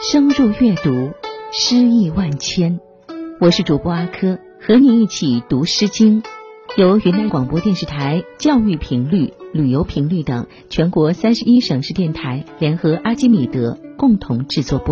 深入阅读，诗意万千。我是主播阿珂，和你一起读《诗经》，由云南广播电视台教育频率、旅游频率等全国31省市电台联合阿基米德共同制作播